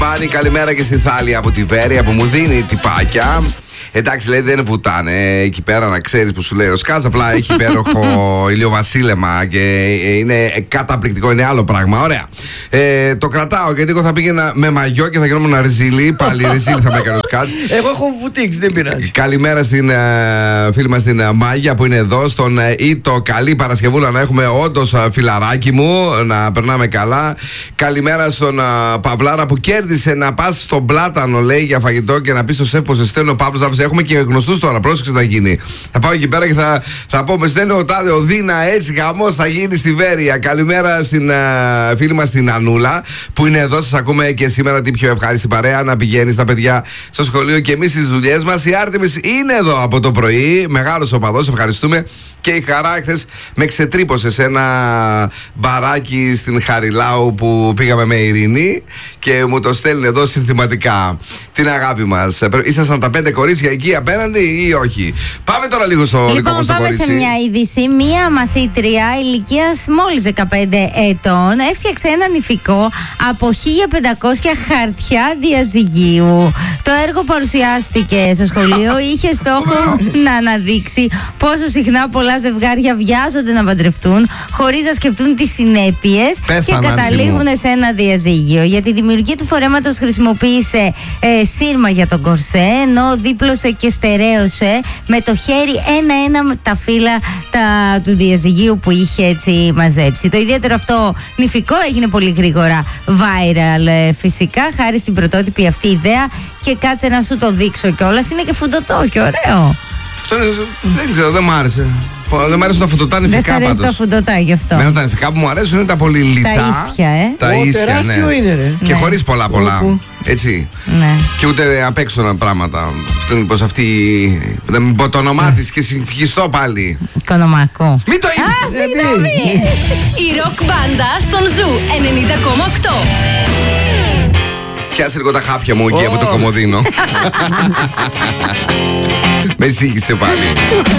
Πάνη, καλημέρα και στη Θάλια από τη Βέρεια που μου δίνει τυπάκια. Εντάξει, λέει δεν βουτάνε εκεί πέρα, να ξέρεις που σου λέει ο Σκάτς. Απλά έχει υπέροχο ηλιοβασίλεμα και είναι καταπληκτικό, είναι άλλο πράγμα. Ωραία. Το κρατάω γιατί εγώ θα πήγαινα με μαγιό και θα γινόμουν ριζίλι. Πάλι ριζίλι θα με έκανε ο Σκάτς. Εγώ έχω βουτήξει, δεν πειράζει. Καλημέρα στην φίλη μας την Μάγια που είναι εδώ. Στον Ήτο, καλή Παρασκευούλα να έχουμε, όντως φιλαράκι μου, να περνάμε καλά. Καλημέρα στον Παυλάρα που κέρδισε να πας στον Πλάτανο, λέει, για φαγητό και να πει στο σεφ πως σε στέλνει ο Παύλος. Έχουμε και γνωστούς τώρα, πρόσεξε θα γίνει. Θα πάω εκεί πέρα και θα πω: με στέλνει ο τάδε, ο Δίνα, έτσι χαμός θα γίνει στη Βέρεια. Καλημέρα στην φίλη μας την Ανούλα που είναι εδώ. Σας ακούμε και σήμερα την πιο ευχάριστη παρέα να πηγαίνει τα παιδιά στο σχολείο και εμείς στις δουλειές μας. Η Άρτεμις είναι εδώ από το πρωί. Μεγάλος οπαδός, ευχαριστούμε. Και η Χαρά χθες με ξετρύπωσε σε ένα μπαράκι στην Χαριλάου που πήγαμε με Ειρήνη και μου το στέλνει εδώ συνθηματικά. Την αγάπη μας. Ήσασταν τα 5 κορίτσια εκεί απέναντι ή όχι? Πάμε τώρα λίγο στο λοιπόν, λίγο στο πάμε κορίτσι. σε μια είδηση. Μία μαθήτρια ηλικίας μόλις 15 ετών έφτιαξε ένα νηφικό από 1500 χαρτιά διαζυγίου. Το έργο παρουσιάστηκε στο σχολείο. Είχε στόχο να αναδείξει πόσο συχνά πολλά ζευγάρια βιάζονται να παντρευτούν χωρίς να σκεφτούν τις συνέπειες και καταλήγουν σε ένα διαζύγιο. Για τη δημιουργία του φορέματος χρησιμοποίησε σύρμα για τον κορσέ, ενώ δίπλωσε και στερέωσε με το χέρι ένα-ένα τα φύλλα του διαζυγίου που είχε έτσι μαζέψει. Το ιδιαίτερο αυτό νηφικό έγινε πολύ γρήγορα viral φυσικά, χάρη στην πρωτότυπη αυτή ιδέα, και κάτσε να σου το δείξω κιόλας. Είναι και φουντωτό και ωραίο. Αυτό δεν ξέρω, δεν μ' άρεσε. Δεν μου αρέσουν τα φουντωτά νηφικά πάντως. Δεν σ' αρέσει τα φουντωτά γι' αυτό. Μένα τα νηφικά που μου αρέσουν είναι τα πολύ λιτά. Τα ίσια, Τα ίσια, τεράστιο ναι. είναι, ρε. Και χωρίς πολλά. Έτσι. Ναι. Και ούτε απ' έξω πράγματα. Πως αυτή. Δεν μου πω το όνομά της και συμφυγιστώ πάλι. Οικονομακό. Μην το είπες! Συγγνώμη! Η ροκ μπάντα στον Ζου 90,8. Πιάσε λίγο τα χάπια μου εκεί από το κομμωδίνο. Με σύγχυσε πάλι.